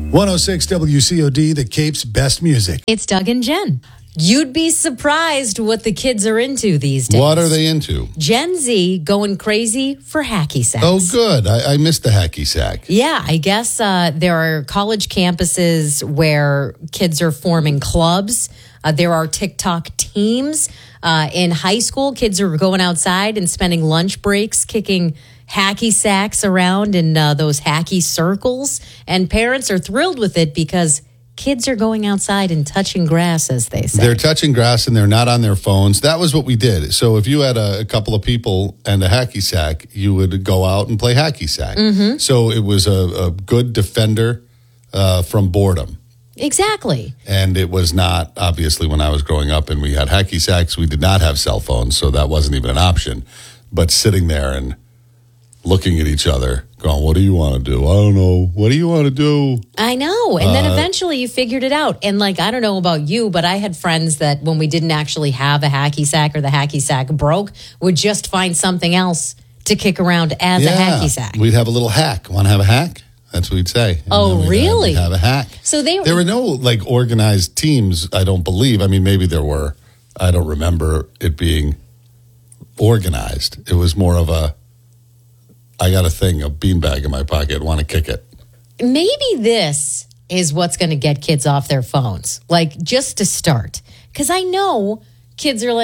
106 WCOD, the Cape's best music. It's Doug and Jen. You'd be surprised what the kids are into these days. What are they into? Gen Z going crazy for hacky sacks. Oh, good. I missed the hacky sack. Yeah, I guess there are college campuses where kids are forming clubs. There are TikTok teams. In high school, kids are going outside and spending lunch breaks kicking hacky sacks around in those hacky circles. And parents are thrilled with it because kids are going outside and touching grass, as they say. They're touching grass and they're not on their phones. That was what we did. So if you had a couple of people and a hacky sack, you would go out and play hacky sack. Mm-hmm. So it was a good defender from boredom. Exactly. And it was not, obviously, when I was growing up and we had hacky sacks, we did not have cell phones, so that wasn't even an option. But sitting there and looking at each other, going, what do you want to do? I don't know. What do you want to do? I know. And then eventually you figured it out. And I don't know about you, but I had friends that when we didn't actually have a hacky sack or the hacky sack broke, would just find something else to kick around as a hacky sack. We'd have a little hack. Want to have a hack? That's what we'd say. Oh, really? We'd have a hack. So there were no organized teams, I don't believe. I mean, maybe there were. I don't remember it being organized. It was more of I got a beanbag in my pocket, want to kick it. Maybe this is what's going to get kids off their phones, just to start. Because I know kids are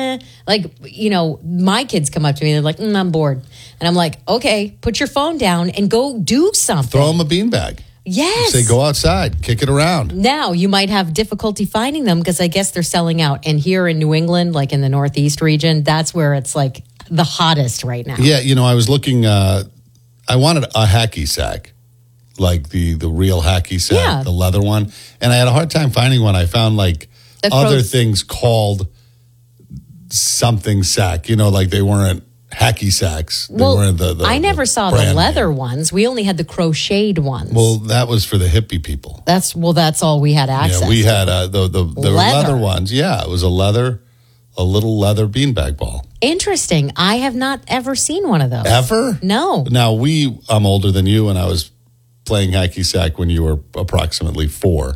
my kids come up to me, they're like, I'm bored. And I'm like, okay, put your phone down and go do something. Throw them a beanbag. Yes. Say, go outside, kick it around. Now, you might have difficulty finding them because I guess they're selling out. And here in New England, in the Northeast region, that's where it's the hottest right now. Yeah, I was looking, I wanted a hacky sack, the real hacky sack, the leather one. And I had a hard time finding one. I found other things called something sack, they weren't hacky sacks. They weren't the I never saw the leather ones. We only had the crocheted ones. Well, that was for the hippie people. That's all we had access to. Yeah, we had the leather ones. Yeah, it was a little leather beanbag ball. Interesting. I have not ever seen one of those. Ever? No. Now, I'm older than you, and I was playing hacky sack when you were approximately 4.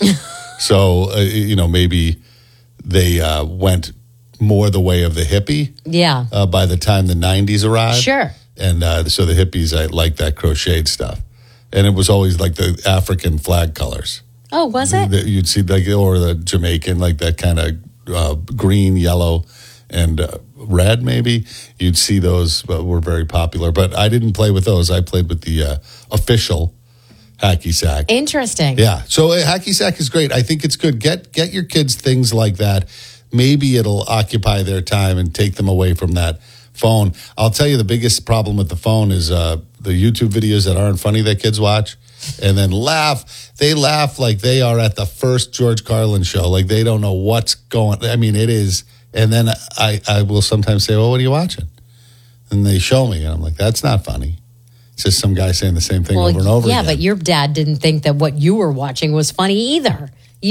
So, maybe they went more the way of the hippie. Yeah. By the time the 90s arrived. Sure. And so the hippies, I liked that crocheted stuff. And it was always the African flag colors. Oh, was it? You'd see, or the Jamaican, that kind of green, yellow, and red, maybe. You'd see those were very popular. But I didn't play with those. I played with the official hacky sack. Interesting. Yeah. So a hacky sack is great. I think it's good. Get your kids things like that. Maybe it'll occupy their time and take them away from that phone. I'll tell you the biggest problem with the phone is the YouTube videos that aren't funny that kids watch and then laugh. They laugh like they are at the first George Carlin show. They don't know what's going. I mean, it is. And then I will sometimes say, well, what are you watching? And they show me. And I'm like, that's not funny. It's just some guy saying the same thing over and over again. Yeah, but your dad didn't think that what you were watching was funny either.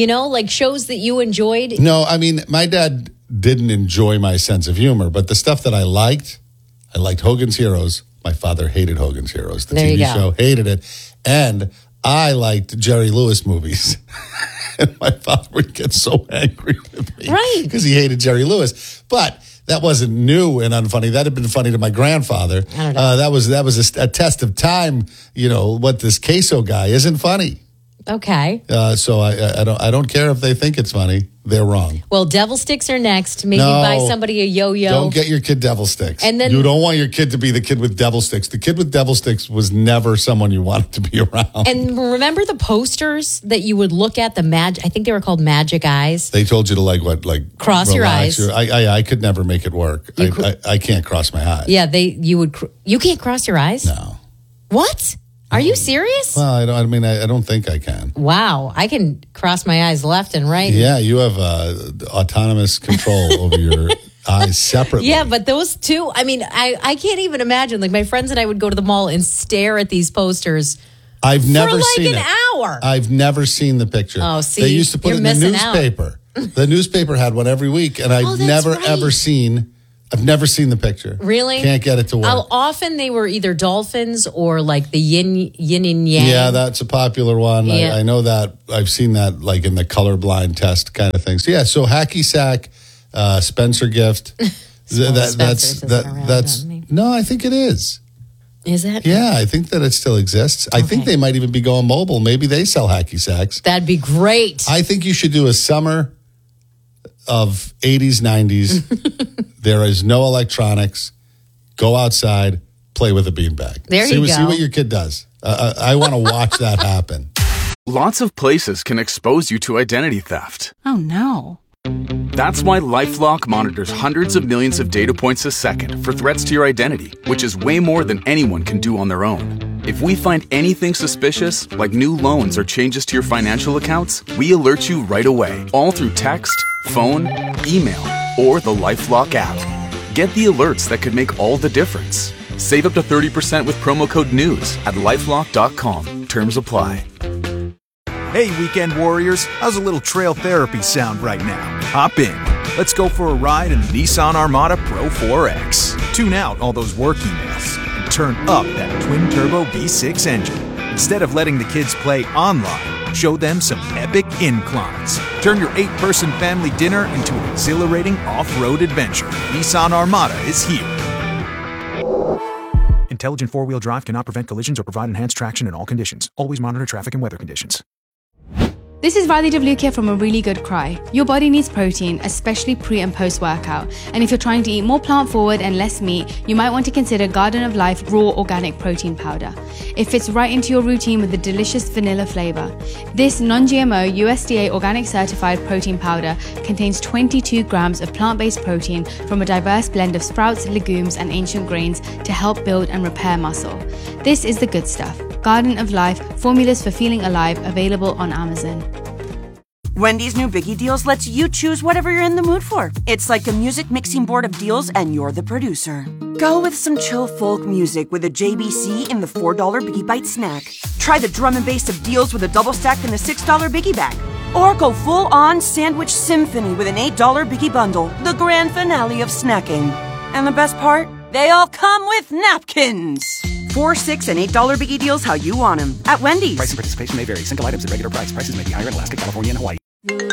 Shows that you enjoyed. No, I mean, my dad didn't enjoy my sense of humor, but the stuff that I liked Hogan's Heroes. My father hated Hogan's Heroes. The TV show, hated it. And I liked Jerry Lewis movies. And my father would get so angry with me. Right. Because he hated Jerry Lewis. But that wasn't new and unfunny. That had been funny to my grandfather. I don't know. That was a test of time. What this queso guy isn't funny. Okay. So I don't care if they think it's funny. They're wrong. Well, devil sticks are next. Maybe buy somebody a yo-yo. Don't get your kid devil sticks. And then you don't want your kid to be the kid with devil sticks. The kid with devil sticks was never someone you wanted to be around. And remember the posters that you would look at, I think they were called magic eyes? They told you to cross your eyes. I could never make it work. I can't cross my eyes. Yeah, you can't cross your eyes? No. What? Are you serious? Well, I don't think I can. Wow. I can cross my eyes left and right. Yeah, you have autonomous control over your eyes separately. Yeah, but those two, I can't even imagine. My friends and I would go to the mall and stare at these posters. I've never seen an hour. I've never seen the picture. Oh, see, they used to put it in the newspaper. The newspaper had one every week, and I've never ever seen I've never seen the picture. Really? Can't get it to work. Often they were either dolphins or like the yin and yang. Yeah, that's a popular one. Yeah. I know that. I've seen that like in the colorblind test kind of thing. So yeah, so hacky sack, Spencer gift. That's no, I think it is. Is it? Yeah, I think that it still exists. I think they might even be going mobile. Maybe they sell hacky sacks. That'd be great. I think you should do a summer of 80s, 90s. There is no electronics. Go outside, play with a beanbag. There you go. See what your kid does. I want to watch that happen. Lots of places can expose you to identity theft. Oh, no. That's why LifeLock monitors hundreds of millions of data points a second for threats to your identity, which is way more than anyone can do on their own. If we find anything suspicious, like new loans or changes to your financial accounts, we alert you right away, all through text, phone, email, or the LifeLock app. Get the alerts that could make all the difference. Save up to 30% with promo code NEWS at LifeLock.com. Terms apply. Hey, weekend warriors, how's a little trail therapy sound right now? Hop in. Let's go for a ride in the Nissan Armada Pro 4X. Tune out all those work emails and turn up that twin-turbo V6 engine. Instead of letting the kids play online, show them some epic inclines. Turn your 8-person family dinner into an exhilarating off-road adventure. Nissan Armada is here. Intelligent four-wheel drive cannot prevent collisions or provide enhanced traction in all conditions. Always monitor traffic and weather conditions. This is Radhi Devlukia from A Really Good Cry. Your body needs protein, especially pre and post workout. And if you're trying to eat more plant forward and less meat, you might want to consider Garden of Life Raw Organic Protein Powder. It fits right into your routine with a delicious vanilla flavor. This non-GMO USDA organic certified protein powder contains 22 grams of plant-based protein from a diverse blend of sprouts, legumes, and ancient grains to help build and repair muscle. This is the good stuff. Garden of Life, formulas for feeling alive, available on Amazon. Wendy's new Biggie Deals lets you choose whatever you're in the mood for. It's like a music mixing board of deals and you're the producer. Go with some chill folk music with a JBC in the $4 Biggie Bite snack. Try the drum and bass of deals with a double stack in the $6 Biggie Bag. Or go full-on sandwich symphony with an $8 Biggie Bundle, the grand finale of snacking. And the best part? They all come with napkins. $4, $6, and $8 Biggie Deals how you want them at Wendy's. Price and participation may vary. Single items at regular price. Prices may be higher in Alaska, California, and Hawaii.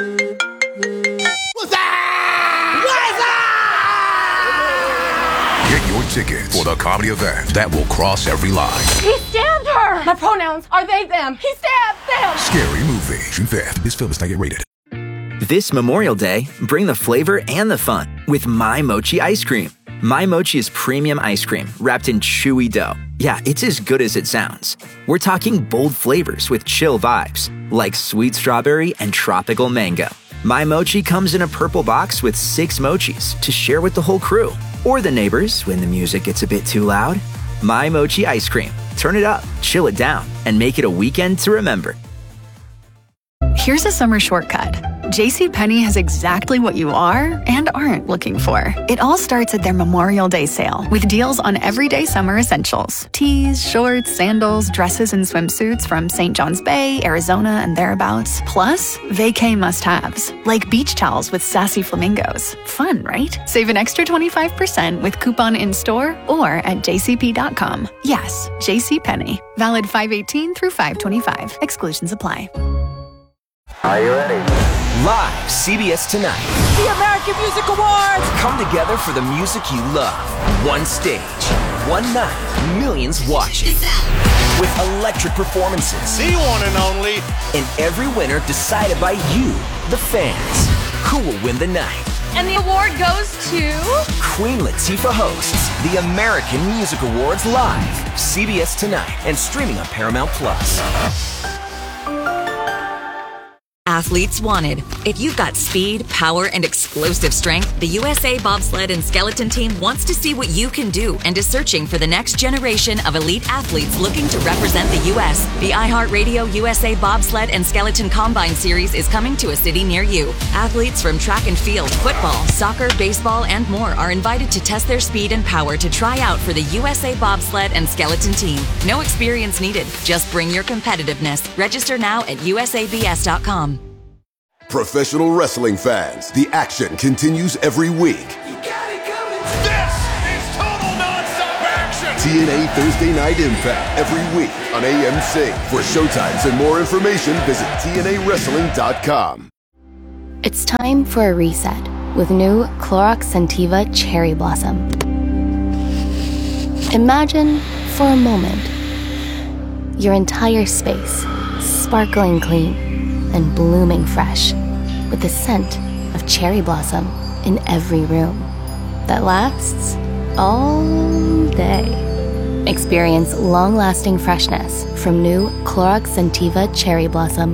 Get your tickets for the comedy event that will cross every line. He stabbed her! My pronouns are they, them. He stabbed them! Scary Movie. June 5th. This film is not yet rated. This Memorial Day, bring the flavor and the fun with My Mochi ice cream. My Mochi is premium ice cream wrapped in chewy dough. Yeah, it's as good as it sounds. We're talking bold flavors with chill vibes, like sweet strawberry and tropical mango. My Mochi comes in a purple box with 6 mochis to share with the whole crew. Or the neighbors when the music gets a bit too loud. My Mochi ice cream. Turn it up, chill it down, and make it a weekend to remember. Here's a summer shortcut. JCPenney has exactly what you are and aren't looking for. It all starts at their Memorial Day sale with deals on everyday summer essentials. Tees, shorts, sandals, dresses, and swimsuits from St. John's Bay, Arizona, and thereabouts. Plus, vacay must-haves, like beach towels with sassy flamingos. Fun, right? Save an extra 25% with coupon in-store or at jcp.com. Yes, JCPenney. Valid 5/18 through 5/25. Exclusions apply. Are you ready? Live, CBS Tonight. The American Music Awards! Come together for the music you love. One stage, one night, millions watching. With electric performances. The one and only. And every winner decided by you, the fans. Who will win the night? And the award goes to... Queen Latifah hosts the American Music Awards live. CBS Tonight and streaming on Paramount+. Athletes wanted. If you've got speed, power, and explosive strength, the USA Bobsled and Skeleton Team wants to see what you can do and is searching for the next generation of elite athletes looking to represent the U.S. The iHeartRadio USA Bobsled and Skeleton Combine Series is coming to a city near you. Athletes from track and field, football, soccer, baseball, and more are invited to test their speed and power to try out for the USA Bobsled and Skeleton Team. No experience needed. Just bring your competitiveness. Register now at usabs.com. Professional wrestling fans, the action continues every week. You got it coming. TNA Thursday Night Impact every week on AMC. For showtimes and more information, visit TNAWrestling.com. It's time for a reset with new Clorox Scentiva Cherry Blossom. Imagine, for a moment, your entire space sparkling clean and blooming fresh with the scent of cherry blossom in every room that lasts all day. Experience long-lasting freshness from new Clorox Scentiva Cherry Blossom.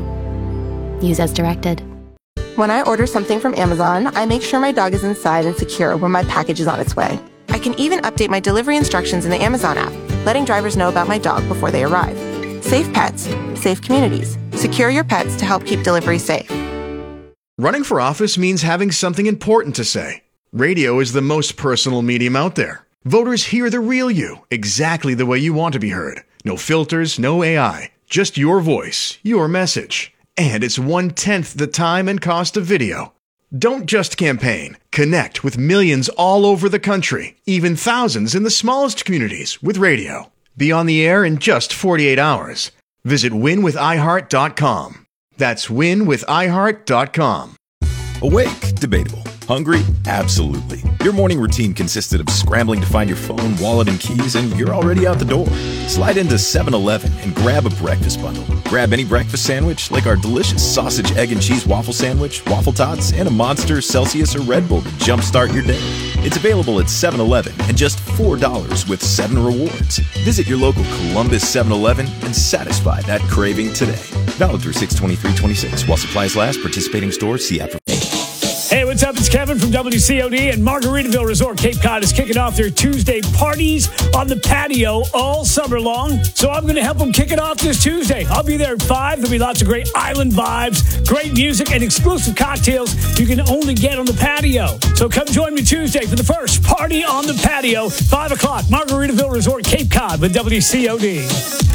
Use as directed. When I order something from Amazon, I make sure my dog is inside and secure when my package is on its way. I can even update my delivery instructions in the Amazon app, letting drivers know about my dog before they arrive. Safe pets, safe communities. Secure your pets to help keep delivery safe. Running for office means having something important to say. Radio is the most personal medium out there. Voters hear the real you, exactly the way you want to be heard. No filters, no AI, just your voice, your message. And it's 1/10 the time and cost of video. Don't just campaign. Connect with millions all over the country, even thousands in the smallest communities with radio. Be on the air in just 48 hours. Visit winwithiheart.com. That's winwithiheart.com. Awake? Debatable. Hungry? Absolutely. Your morning routine consisted of scrambling to find your phone, wallet, and keys, and you're already out the door. Slide into 7-Eleven and grab a breakfast bundle. Grab any breakfast sandwich, like our delicious sausage, egg, and cheese waffle sandwich, waffle tots, and a Monster, Celsius, or Red Bull to jumpstart your day. It's available at 7-Eleven and just $4 with 7 rewards. Visit your local Columbus 7-Eleven and satisfy that craving today. Valid through 6/23/26 while supplies last. Participating stores, see app for. Hey, what's up? It's Kevin from WCOD, and Margaritaville Resort Cape Cod is kicking off their Tuesday parties on the patio all summer long. So I'm going to help them kick it off this Tuesday. I'll be there at 5. There'll be lots of great island vibes, great music, and exclusive cocktails you can only get on the patio. So come join me Tuesday for the first party on the patio, 5 o'clock, Margaritaville Resort Cape Cod with WCOD.